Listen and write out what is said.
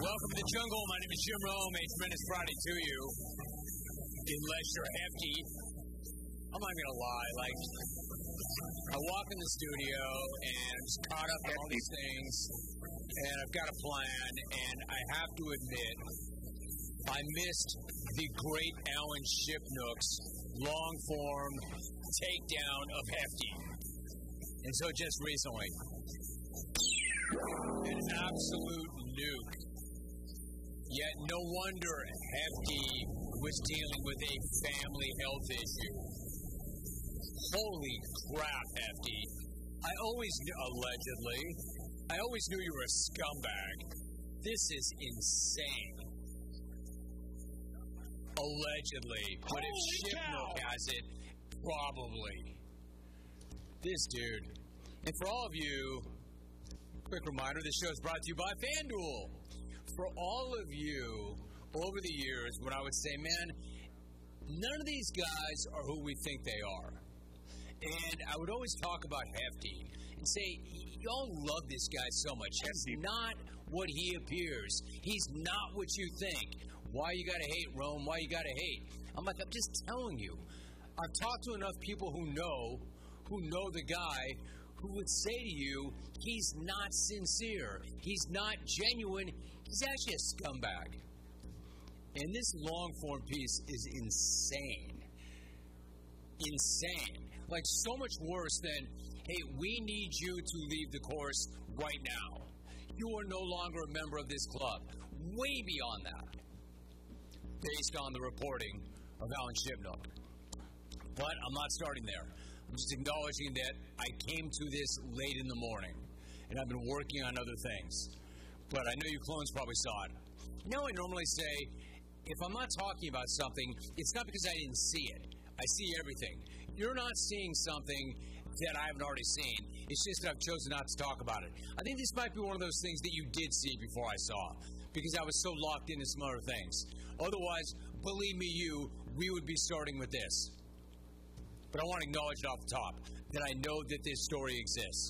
Welcome to the jungle. My name is Jim Rome. A tremendous Friday to you. Unless you're hefty. I'm not going to lie. I walk in the studio and I'm just caught up in all these things. And I've got a plan. And I have to admit, I missed the great Alan Shipnuck's long-form takedown of Hefty. And so just recently, an absolute nuke. Yet no wonder Hefty was dealing with a family health issue. Holy crap, Hefty. I always knew, allegedly, I always knew you were a scumbag. This is insane. Allegedly. But if Shipnuck has it, probably. This dude. And for all of you, quick reminder, this show is brought to you by FanDuel. For all of you, over the years, when I would say, man, none of these guys are who we think they are. And I would always talk about Hefty and say, y'all love this guy so much. He's not what he appears. He's not what you think. Why you gotta hate Rome? Why you gotta hate? I'm just telling you. I've talked to enough people who know the guy, who would say to you, he's not sincere. He's not genuine. He's actually a scumbag. And this long-form piece is insane. Insane. Like, so much worse than, hey, we need you to leave the course right now. You are no longer a member of this club. Way beyond that. Based on the reporting of Alan Shipnuck. But I'm not starting there. I'm just acknowledging that I came to this late in the morning, and I've been working on other things. But I know you clones probably saw it. You know, I normally say, if I'm not talking about something, it's not because I didn't see it. I see everything. You're not seeing something that I haven't already seen. It's just that I've chosen not to talk about it. I think this might be one of those things that you did see before I saw, because I was so locked into some other things. Otherwise, believe me, we would be starting with this. But I want to acknowledge it off the top, that I know that this story exists.